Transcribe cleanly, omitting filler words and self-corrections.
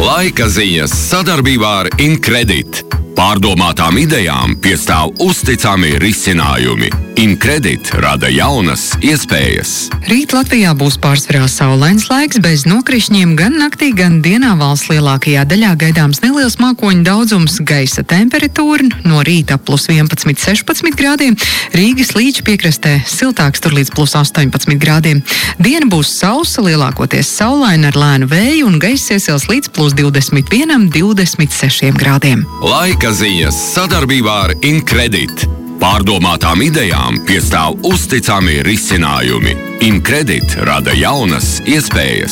Laika ziņas sadarbībā ar Incredit. Pārdomātām idejām piestāv uzticami risinājumi. Incredit rada jaunas iespējas. Rīt Latvijā būs pārsvarā saulains laiks bez nokrišņiem gan naktī, gan dienā valsts lielākajā daļā gaidāms neliels mākoņu daudzums, gaisa temperatūra no rīta plus 11–16 grādiem, Rīgas līča piekrastē siltāks tur līdz plus 18 grādiem. Diena būs sausa, lielākoties saulaina ar lēnu vēju un gaiss iesils līdz plus 21–26 grādiem. Laika ziņas sadarbībā ar Incredit. Pārdomātām idejām piestāv uzticami risinājumi. Incredit rada jaunas iespējas.